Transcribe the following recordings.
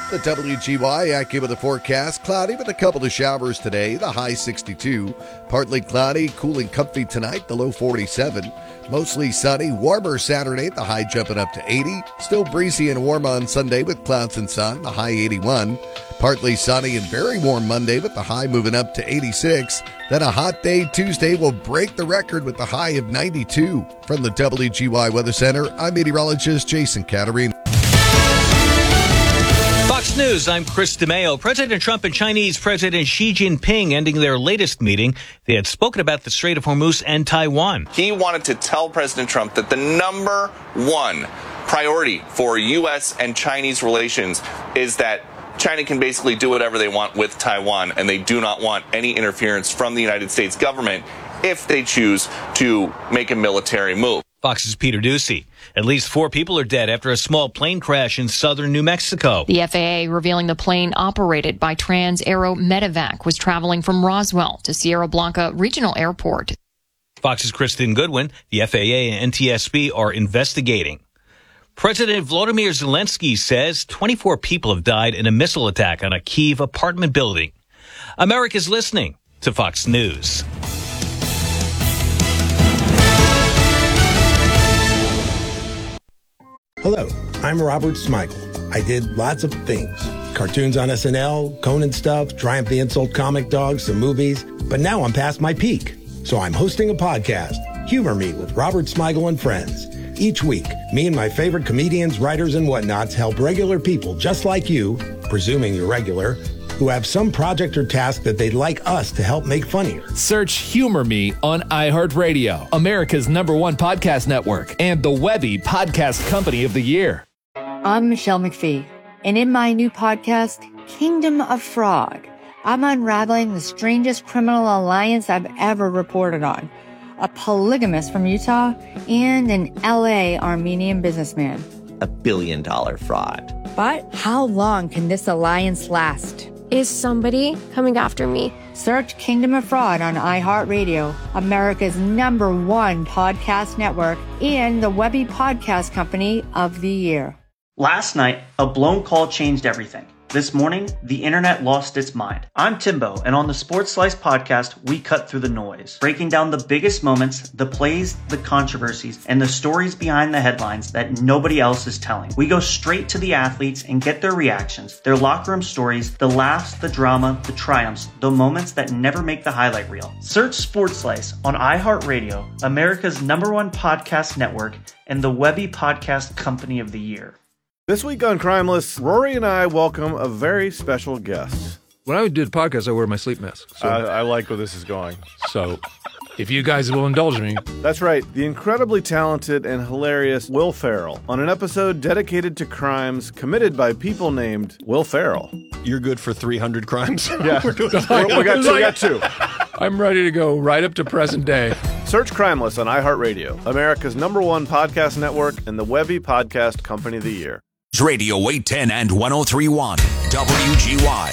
The WGY AccuWeather forecast, cloudy with a couple of showers today, the high 62. Partly cloudy, cool and comfy tonight, the low 47. Mostly sunny, warmer Saturday, the high jumping up to 80. Still breezy and warm on Sunday with clouds and sun, the high 81. Partly sunny and very warm Monday with the high moving up to 86. Then a hot day Tuesday will break the record with the high of 92. From the WGY Weather Center, I'm meteorologist Jason Caterina. Fox News, I'm Chris DeMeo. President Trump and Chinese President Xi Jinping ending their latest meeting. They had spoken about the Strait of Hormuz and Taiwan. He wanted to tell President Trump that the number one priority for U.S. and Chinese relations is that China can basically do whatever they want with Taiwan, and they do not want any interference from the United States government if they choose to make a military move. Fox's Peter Ducey. At least 4 people are dead after a small plane crash in southern New Mexico. The FAA revealing the plane operated by Trans-Aero Medevac was traveling from Roswell to Sierra Blanca Regional Airport. Fox's Kristen Goodwin. The FAA and NTSB are investigating. President Volodymyr Zelensky says 24 people have died in a missile attack on a Kyiv apartment building. America's listening to Fox News. Hello, I'm Robert Smigel. I did lots of things. Cartoons on SNL, Conan stuff, Triumph the Insult comic dogs, some movies. But now I'm past my peak. So I'm hosting a podcast, Humor Me with Robert Smigel and Friends. Each week, me and my favorite comedians, writers, and whatnots help regular people just like you, presuming you're regular, who have some project or task that they'd like us to help make funnier. Search Humor Me on iHeartRadio, America's #1 podcast network, and the Webby Podcast Company of the Year. I'm Michelle McPhee, and in my new podcast, Kingdom of Fraud, I'm unraveling the strangest criminal alliance I've ever reported on. A polygamist from Utah and an LA Armenian businessman. $1 billion fraud. But how long can this alliance last? Is somebody coming after me? Search Kingdom of Fraud on iHeartRadio, America's #1 podcast network, and the Webby Podcast Company of the Year. Last night, a blown call changed everything. This morning, the internet lost its mind. I'm Timbo, and on the Sports Slice podcast, we cut through the noise, breaking down the biggest moments, the plays, the controversies, and the stories behind the headlines that nobody else is telling. We go straight to the athletes and get their reactions, their locker room stories, the laughs, the drama, the triumphs, the moments that never make the highlight reel. Search Sports Slice on iHeartRadio, America's #1 podcast network, and the Webby Podcast Company of the Year. This week on Crimeless, Rory and I welcome a very special guest. When I do the podcast, I wear my sleep mask. So. I like where this is going. So, if you guys will indulge me. That's right, the incredibly talented and hilarious Will Ferrell on an episode dedicated to crimes committed by people named Will Ferrell. You're good for 300 crimes? Yeah, we got two. I'm ready to go right up to present day. Search Crimeless on iHeartRadio, America's #1 podcast network, and the Webby Podcast Company of the Year. Radio 810 and 103.1 WGY.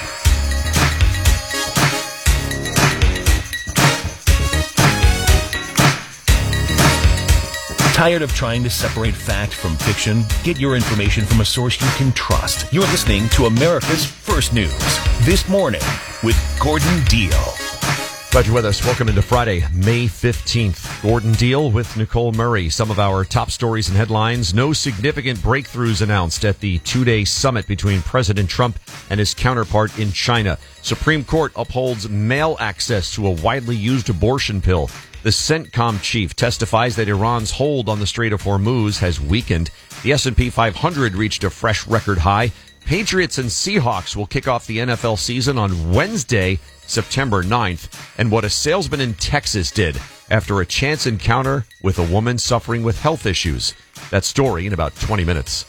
Tired of trying to separate fact from fiction? Get your information from a source you can trust. You're listening to America's First News. This morning with Gordon Deal. Glad you're with us. Welcome into Friday, May 15th. Gordon Deal with Nicole Murray. Some of our top stories and headlines. No significant breakthroughs announced at the 2-day summit between President Trump and his counterpart in China. Supreme Court upholds mail access to a widely used abortion pill. The CENTCOM chief testifies that Iran's hold on the Strait of Hormuz has weakened. The S&P 500 reached a fresh record high. Patriots and Seahawks will kick off the NFL season on Wednesday, September 9th, and what a salesman in Texas did after a chance encounter with a woman suffering with health issues. That story in about 20 minutes.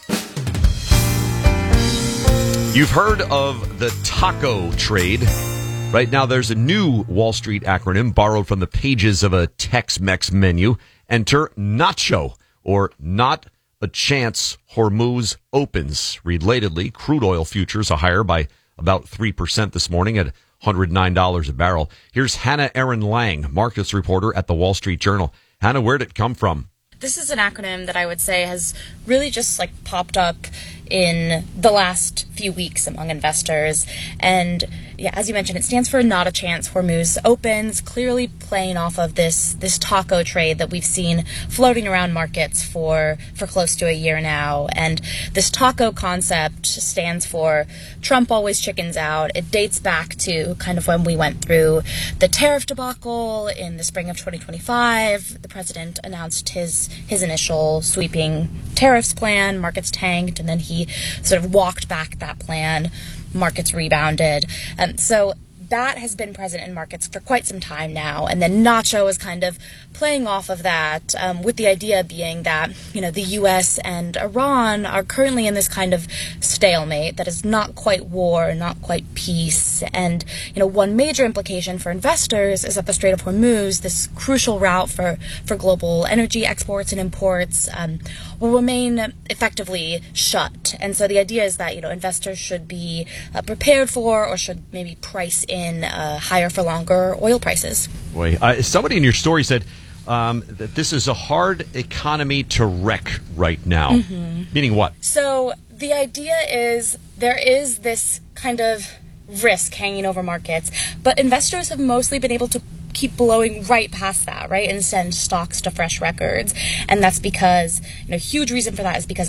You've heard of the taco trade. Right now, there's a new Wall Street acronym borrowed from the pages of a Tex-Mex menu. Enter NACHO, or Not a Chance Hormuz Opens. Relatedly, crude oil futures are higher by about 3% this morning at $109 a barrel. Here's Hannah Aaron Lang, markets reporter at the Wall Street Journal. Hannah, where did it come from? This is an acronym that I would say has really just popped up in the last few weeks among investors. And yeah, as you mentioned, it stands for Not a Chance. Hormuz opens, clearly playing off of this taco trade that we've seen floating around markets for close to a year now. And this taco concept stands for Trump always chickens out. It dates back to kind of when we went through the tariff debacle in the spring of 2025. The president announced his initial sweeping tariffs plan. Markets tanked, and then he sort of walked back that plan. Markets rebounded. So that has been present in markets for quite some time now. And then Nacho is kind of playing off of that, with the idea being that, the U.S. and Iran are currently in this kind of stalemate that is not quite war, not quite peace. And, one major implication for investors is that the Strait of Hormuz, this crucial route for global energy exports and imports, will remain effectively shut. And so the idea is that, investors should be prepared for, or should maybe price in higher for longer oil prices. Boy, somebody in your story said that this is a hard economy to wreck right now. Mm-hmm. Meaning what? So the idea is there is this kind of risk hanging over markets, but investors have mostly been able to keep blowing right past that, right, and send stocks to fresh records. And that's because, huge reason for that is because